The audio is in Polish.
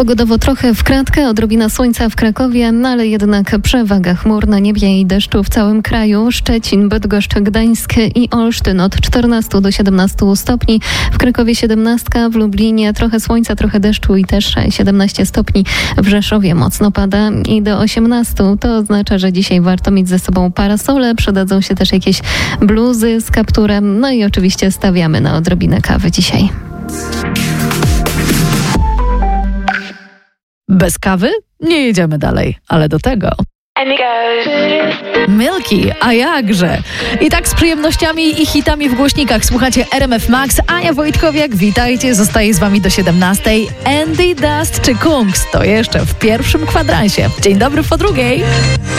Pogodowo trochę w kratkę, odrobina słońca w Krakowie, no ale jednak przewaga chmur na niebie i deszczu w całym kraju. Szczecin, Bydgoszcz, Gdańsk i Olsztyn od 14 do 17 stopni. W Krakowie 17, w Lublinie trochę słońca, trochę deszczu i też 17 stopni. W Rzeszowie mocno pada i do 18. To oznacza, że dzisiaj warto mieć ze sobą parasole, przydadzą się też jakieś bluzy z kapturem. No i oczywiście stawiamy na odrobinę kawy dzisiaj. Bez kawy nie jedziemy dalej, ale do tego Milky, a jakże? I tak z przyjemnościami i hitami w głośnikach słuchacie RMF Max. Ania Wojtkowiak, witajcie, zostaje z wami do 17. Andy Dust czy Kungs to jeszcze w pierwszym kwadransie. Dzień dobry po drugiej.